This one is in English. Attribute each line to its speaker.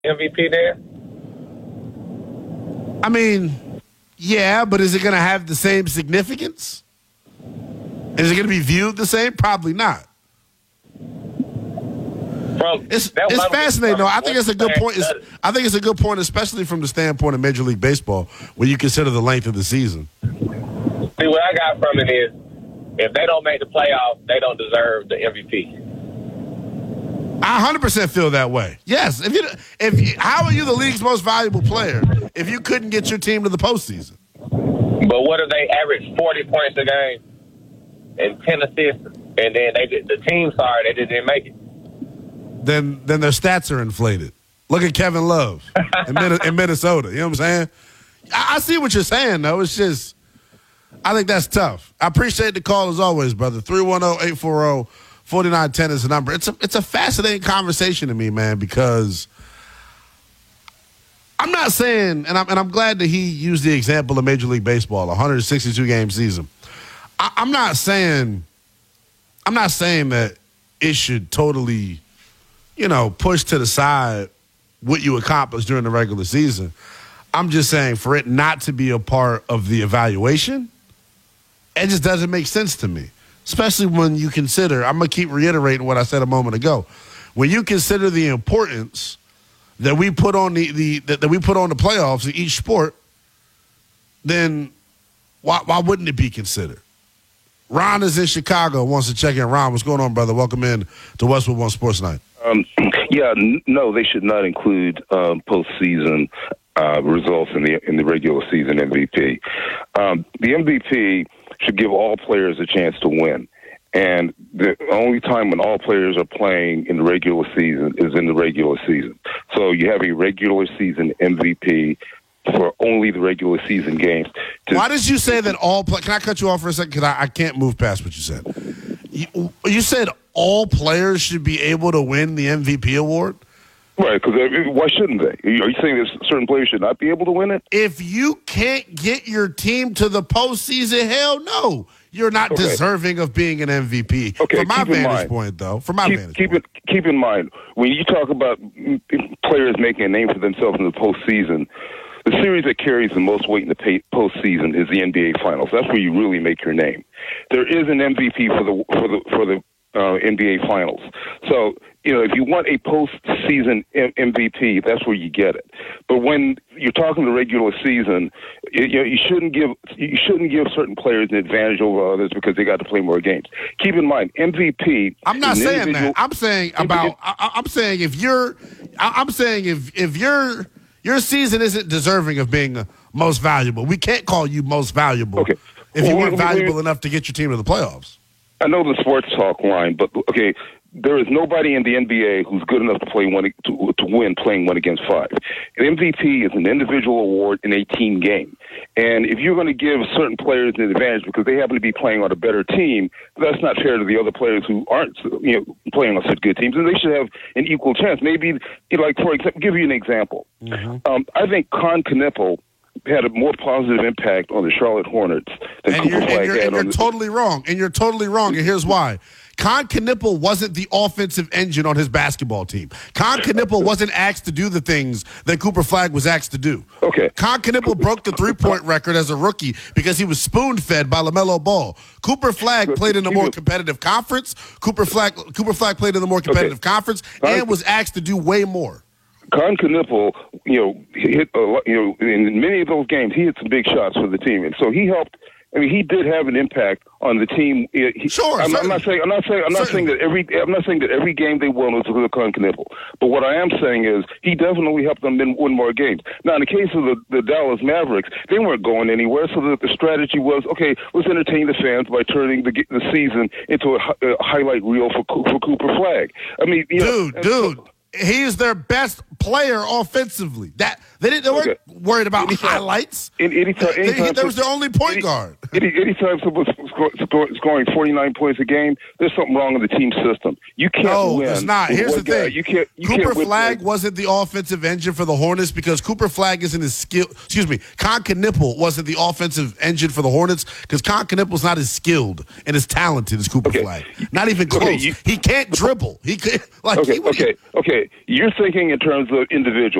Speaker 1: MVP there?
Speaker 2: I mean, yeah, but is it going to have the same significance? Is it going to be viewed the same? Probably not. It's fascinating, though. I think it's a good point. I think it's a good point, especially from the standpoint of Major League Baseball, when you consider the length of the season.
Speaker 1: See, what I got from it is, if they don't make the playoffs, they don't deserve the MVP.
Speaker 2: I 100% feel that way. Yes. How are you the league's most valuable player if you couldn't get your team to the postseason?
Speaker 1: But what if they average 40 points a game and 10 assists, and then the team, they didn't make it?
Speaker 2: Then their stats are inflated. Look at Kevin Love in Minnesota. You know what I'm saying? I see what you're saying, though. It's just, I think that's tough. I appreciate the call as always, brother. 310-840-4910 is the number. It's a fascinating conversation to me, man, because I'm not saying, and I'm glad that he used the example of Major League Baseball, a 162-game season. I'm not saying that it should totally, push to the side what you accomplished during the regular season. I'm just saying for it not to be a part of the evaluation, it just doesn't make sense to me. Especially when you consider, I'm going to keep reiterating what I said a moment ago. When you consider the importance that we put on that we put on the playoffs in each sport, then why wouldn't it be considered? Ron is in Chicago, wants to check in. Ron, what's going on, brother? Welcome in to Westwood One Sports Night.
Speaker 3: No, they should not include postseason results in the regular season MVP. The MVP should give all players a chance to win. And the only time when all players are playing in the regular season is in the regular season. So you have a regular season MVP for only the regular season games.
Speaker 2: Why did you say that all – can I cut you off for a second? Because I can't move past what you said. You said all players should be able to win the MVP award?
Speaker 3: Right, because why shouldn't they? Are you saying that certain players should not be able to win it?
Speaker 2: If you can't get your team to the postseason, hell no. You're not deserving of being an MVP.
Speaker 3: Okay,
Speaker 2: from my vantage point, though.
Speaker 3: Keep in mind, when you talk about players making a name for themselves in the postseason, the series that carries the most weight in the postseason is the NBA Finals. That's where you really make your name. There is an MVP for the NBA Finals. So, if you want a postseason MVP, that's where you get it. But when you're talking the regular season, you shouldn't give certain players an advantage over others because they got to play more games. Keep in mind, MVP.
Speaker 2: I'm not saying that. I'm saying if your season isn't deserving of being most valuable, we can't call you most valuable if you weren't valuable enough to get your team to the playoffs.
Speaker 3: I know the sports talk line, but there is nobody in the NBA who's good enough to win playing 1 against 5. An MVP is an individual award in a team game. And if you're going to give certain players an advantage because they happen to be playing on a better team, that's not fair to the other players who aren't playing on such good teams. And they should have an equal chance. Maybe, for example, give you an example. Mm-hmm. I think Con Knippel had a more positive impact on the Charlotte Hornets than Cooper Flagg had.
Speaker 2: And you're totally wrong. And you're totally wrong. And here's why. Con Knippel wasn't the offensive engine on his basketball team. Con Knippel wasn't asked to do the things that Cooper Flagg was asked to do.
Speaker 3: Okay.
Speaker 2: Con Knippel broke the three-point record as a rookie because he was spoon-fed by LaMelo Ball. Cooper Flagg played in a more competitive conference. Cooper Flagg played in a more competitive conference and was asked to do way more.
Speaker 3: Con Knippel, hit in many of those games, he hit some big shots for the team, and so he helped. I mean, he did have an impact on the team.
Speaker 2: Sure,
Speaker 3: I'm not saying that every game they won was because of Con Knippel. But what I am saying is he definitely helped them win more games. Now, in the case of the Dallas Mavericks, they weren't going anywhere, so the strategy was, let's entertain the fans by turning the season into a highlight reel for Cooper Flagg. I mean,
Speaker 2: dude. He is their best player offensively. They weren't worried about highlights. That was their only point guard.
Speaker 3: Anytime someone scoring 49 points a game, there's something wrong in the team system. You can't win.
Speaker 2: No, there's not. Here's the thing. Cooper Flagg wasn't the offensive engine for the Hornets because Cooper Flagg isn't as skilled. Excuse me. Con Knippel wasn't the offensive engine for the Hornets because Con Knippel's not as skilled and as talented as Cooper Flagg. Not even close. He can't dribble. He could, like,
Speaker 3: okay. You're thinking in terms of individuals.